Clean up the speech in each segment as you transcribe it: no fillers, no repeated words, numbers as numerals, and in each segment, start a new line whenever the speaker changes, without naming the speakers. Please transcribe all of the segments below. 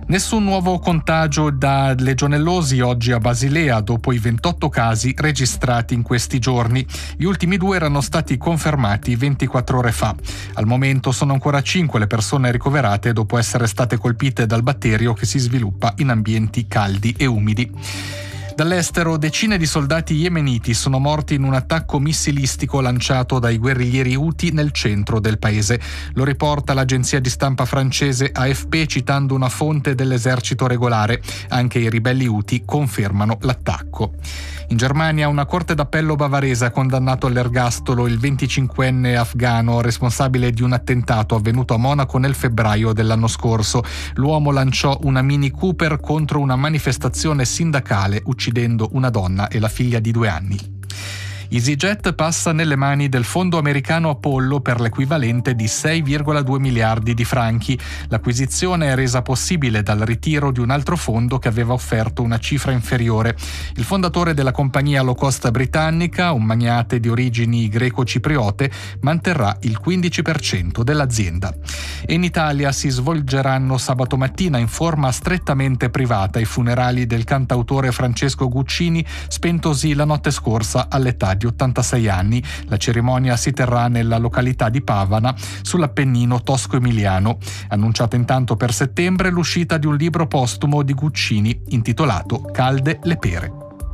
Nessun nuovo contagio da legionellosi oggi a Basilea dopo i 28 casi registrati in questi giorni. Gli ultimi 2 erano stati confermati 24 ore fa. Al momento sono ancora 5 le persone ricoverate dopo essere state colpite dal batterio che si sviluppa in ambienti caldi e umidi. Dall'estero, decine di soldati yemeniti sono morti in un attacco missilistico lanciato dai guerriglieri Houthi nel centro del paese. Lo riporta l'agenzia di stampa francese AFP citando una fonte dell'esercito regolare. Anche i ribelli Houthi confermano l'attacco. In Germania una corte d'appello bavarese ha condannato all'ergastolo il 25enne afghano responsabile di un attentato avvenuto a Monaco nel febbraio dell'anno scorso. L'uomo lanciò una Mini Cooper contro una manifestazione sindacale, uccidendo una donna e la figlia di 2 anni. EasyJet passa nelle mani del fondo americano Apollo per l'equivalente di 6,2 miliardi di franchi. L'acquisizione è resa possibile dal ritiro di un altro fondo che aveva offerto una cifra inferiore. Il fondatore della compagnia low cost britannica, un magnate di origini greco-cipriote, manterrà il 15% dell'azienda. E in Italia si svolgeranno sabato mattina in forma strettamente privata i funerali del cantautore Francesco Guccini, spentosi la notte scorsa all'età di 86 anni. La cerimonia si terrà nella località di Pavana, sull'Appennino tosco-emiliano. Annunciata intanto per settembre l'uscita di un libro postumo di Guccini intitolato Calde le pere.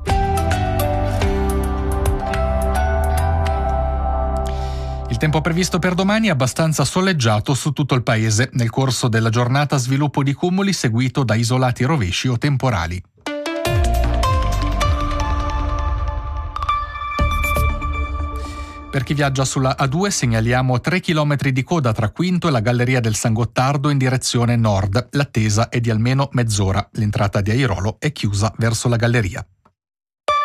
Il tempo previsto per domani è abbastanza soleggiato su tutto il paese. Nel corso della giornata sviluppo di cumuli seguito da isolati rovesci o temporali. Per chi viaggia sulla A2 segnaliamo 3 chilometri di coda tra Quinto e la Galleria del San Gottardo in direzione nord. L'attesa è di almeno mezz'ora. L'entrata di Airolo è chiusa verso la galleria.